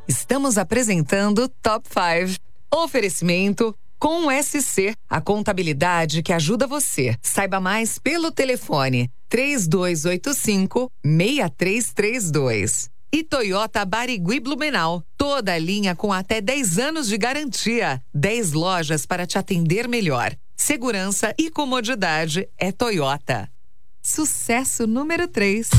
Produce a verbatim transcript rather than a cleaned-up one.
Estamos apresentando Top cinco. Oferecimento com o S C, a contabilidade que ajuda você. Saiba mais pelo telefone três dois oito cinco, seis três três dois. E Toyota Barigui Blumenau. Toda a linha com até dez anos de garantia. dez lojas para te atender melhor. Segurança e comodidade é Toyota. Sucesso número três.